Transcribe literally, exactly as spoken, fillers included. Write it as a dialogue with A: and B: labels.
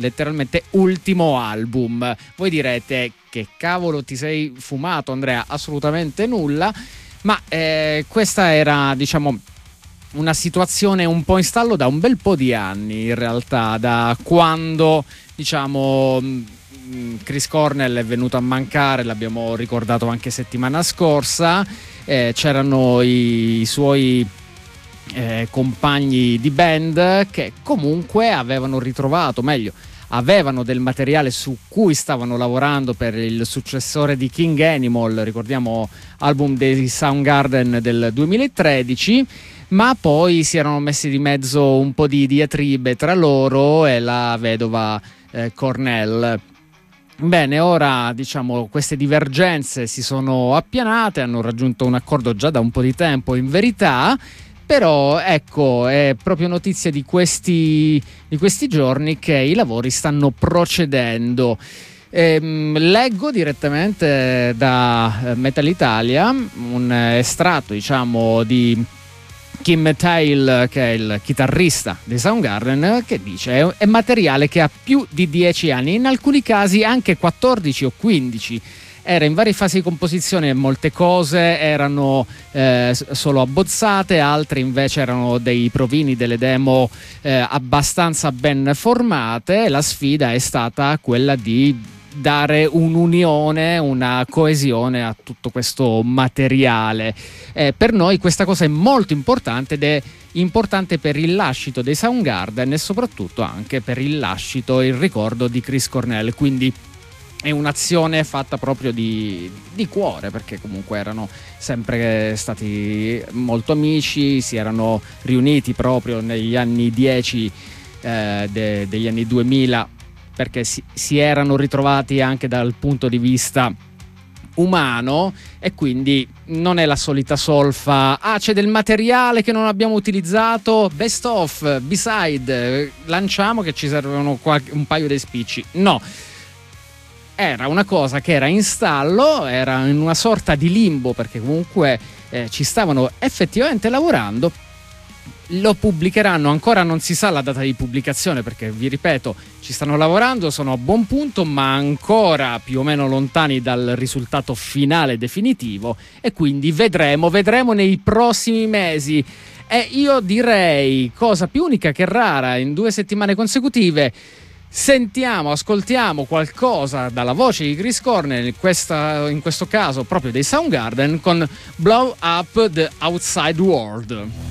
A: letteralmente ultimo album. Voi direte: che cavolo ti sei fumato, Andrea? Assolutamente nulla, ma eh, questa era, diciamo, una situazione un po' in stallo da un bel po' di anni, in realtà, da quando, diciamo, Chris Cornell è venuto a mancare, l'abbiamo ricordato anche settimana scorsa. Eh, c'erano i, i suoi eh, compagni di band che comunque avevano ritrovato, meglio, avevano del materiale su cui stavano lavorando per il successore di King Animal, ricordiamo album dei Soundgarden del duemilatredici, ma poi si erano messi di mezzo un po' di diatribe tra loro e la vedova eh, Cornell. Bene, ora, diciamo, queste divergenze si sono appianate, hanno raggiunto un accordo già da un po' di tempo, in verità. Però ecco, è proprio notizia di questi, di questi giorni che i lavori stanno procedendo. Ehm, leggo direttamente da Metal Italia un estratto, diciamo, di Kim Thayil, che è il chitarrista dei Soundgarden, che dice: è materiale che ha più di dieci anni, in alcuni casi anche quattordici o quindici. Era in varie fasi di composizione, molte cose erano eh, solo abbozzate, altre invece erano dei provini, delle demo eh, abbastanza ben formate. La sfida è stata quella di dare un'unione, una coesione a tutto questo materiale. Eh, per noi questa cosa è molto importante ed è importante per il lascito dei Soundgarden e soprattutto anche per il lascito e il ricordo di Chris Cornell, quindi è un'azione fatta proprio di, di cuore, perché comunque erano sempre stati molto amici, si erano riuniti proprio negli anni dieci eh, de, degli anni duemila, perché si, si erano ritrovati anche dal punto di vista umano, e quindi non è la solita solfa: ah, c'è del materiale che non abbiamo utilizzato, best of, B-side, lanciamo che ci servono qualche, un paio di spicci. No, era una cosa che era in stallo, era in una sorta di limbo, perché comunque eh, ci stavano effettivamente lavorando. Lo pubblicheranno, ancora non si sa la data di pubblicazione, perché vi ripeto, ci stanno lavorando, sono a buon punto, ma ancora più o meno lontani dal risultato finale definitivo, e quindi vedremo, vedremo nei prossimi mesi. E io direi, cosa più unica che rara, in due settimane consecutive sentiamo, ascoltiamo qualcosa dalla voce di Chris Cornell, in, questa, in questo caso proprio dei Soundgarden, con Blow Up the Outside World.